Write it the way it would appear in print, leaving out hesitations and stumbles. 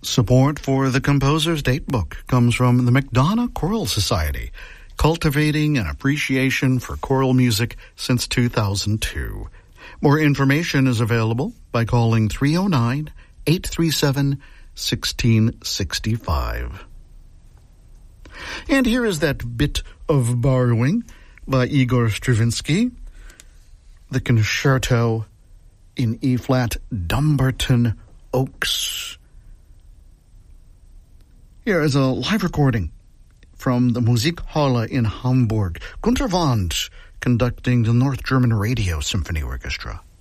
Support for the Composer's Datebook comes from the McDonough Choral Society, cultivating an appreciation for choral music since 2002. More information is available by calling 309-837-1665. And here is that bit of borrowing by Igor Stravinsky, the Concerto in E-flat, Dumbarton Oaks. Here is a live recording from the Musikhalle in Hamburg. Günter Wand conducting the North German Radio Symphony Orchestra.